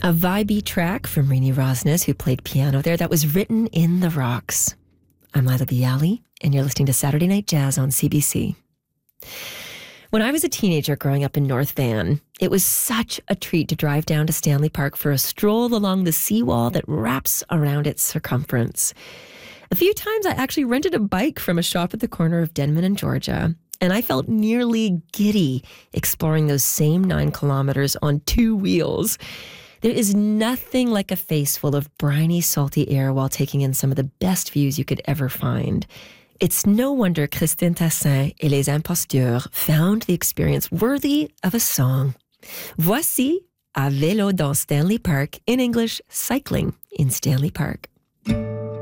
A vibey track from Rini Rosnes, who played piano there, that was written in the rocks. I'm Lila Bialy, and you're listening to Saturday Night Jazz on CBC. When I was a teenager growing up in North Van, it was such a treat to drive down to Stanley Park for a stroll along the seawall that wraps around its circumference. A few times I actually rented a bike from a shop at the corner of Denman and Georgia, and I felt nearly giddy exploring those same 9 kilometers on 2 wheels. There is nothing like a face full of briny, salty air while taking in some of the best views you could ever find. It's no wonder Christine Tassin et les Imposteurs found the experience worthy of a song. Voici À vélo dans Stanley Park, in English, cycling in Stanley Park.